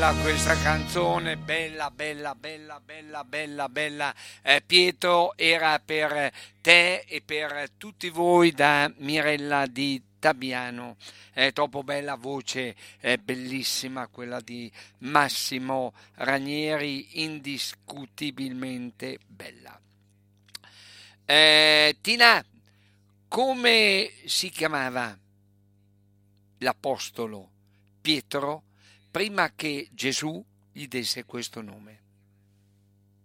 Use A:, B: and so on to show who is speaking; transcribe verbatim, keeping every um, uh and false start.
A: Questa canzone bella, bella, bella, bella, bella, bella. Eh, Pietro, era per te e per tutti voi da Mirella di Tabiano. È troppo bella voce, è bellissima quella di Massimo Ranieri, indiscutibilmente bella. Eh, Tina, come si chiamava l'apostolo Pietro prima che Gesù gli desse questo nome?